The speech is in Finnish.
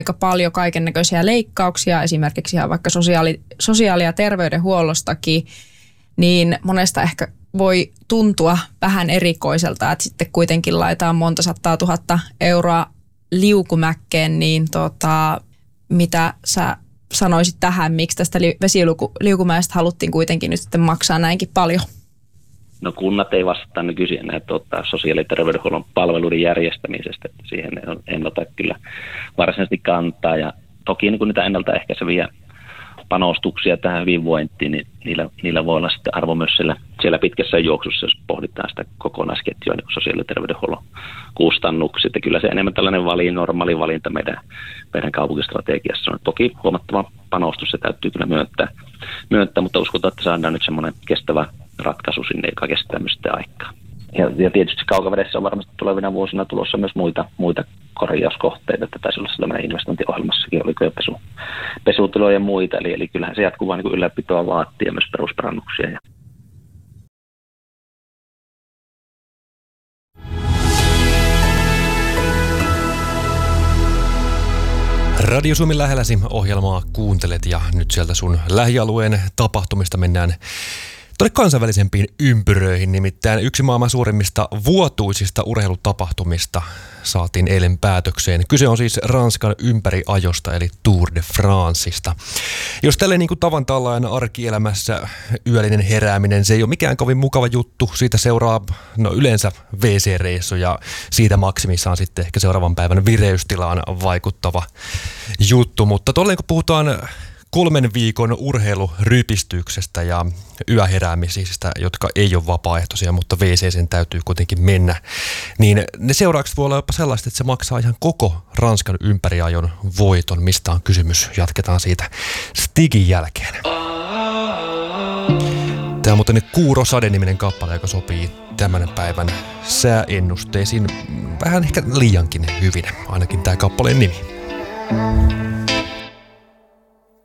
aika paljon kaikennäköisiä leikkauksia, esimerkiksi ihan vaikka sosiaali- ja terveydenhuollostakin, niin monesta ehkä voi tuntua vähän erikoiselta, että sitten kuitenkin laitetaan monta 100 000 euroa liukumäkkeen, niin mitä sä sanoisit tähän, miksi tästä vesiliukumäestä haluttiin kuitenkin nyt sitten maksaa näinkin paljon? No kunnat ei vastaa nykyisin enää sosiaali- ja terveydenhuollon palveluiden järjestämisestä, että siihen en ota kyllä varsinaisesti kantaa. Ja toki niin kuin niitä ennaltaehkäiseviä panostuksia tähän hyvinvointiin, niin niillä voi olla sitten arvo myös siellä pitkässä juoksussa, jos pohditaan sitä kokonaisketjua niin sosiaali- ja terveydenhuollon kustannuksia. Että kyllä se enemmän tällainen normaali valinta meidän kaupunkistrategiassa on. Toki huomattava panostus se täytyy kyllä myöntää, mutta uskotaan, että saadaan nyt semmoinen kestävä ratkaisu sinne, joka kestää myös sitä aikaa. Ja tietysti Kaukovedessä on varmasti tulevina vuosina tulossa myös muita korjauskohteita, että taisi olla sellainen investointiohjelmassakin, oliko jo pesutiloja ja muita, eli kyllähän se jatkuvaa niin kuin ylläpitoa vaatii ja myös perusparannuksia. Radio Suomi lähelläsi -ohjelmaa kuuntelet ja nyt sieltä sun lähialueen tapahtumista mennään tuonne kansainvälisempiin ympyröihin, nimittäin yksi maailman suurimmista vuotuisista urheilutapahtumista saatiin eilen päätökseen. Kyse on siis Ranskan ympäriajosta eli Tour de Franceista. Jos tälleen niin kuin tavan tallain arkielämässä yöllinen herääminen, se ei ole mikään kovin mukava juttu. Siitä seuraa yleensä WC-reissu ja siitä maksimissaan sitten ehkä seuraavan päivän vireystilaan vaikuttava juttu. Mutta tolleen kun puhutaan 3 viikon urheilurypistyksestä ja yöheräämisistä, jotka ei ole vapaaehtoisia, mutta WC:n täytyy kuitenkin mennä, niin ne seuraukset voi olla jopa sellaiset, että se maksaa ihan koko Ranskan ympäriajon voiton. Mistä on kysymys? Jatketaan siitä Stigin jälkeen. Tämä on muuten Kuurosade-niminen kappale, joka sopii tämän päivän sääennusteisiin vähän ehkä liiankin hyvin, ainakin tämä kappaleen nimi.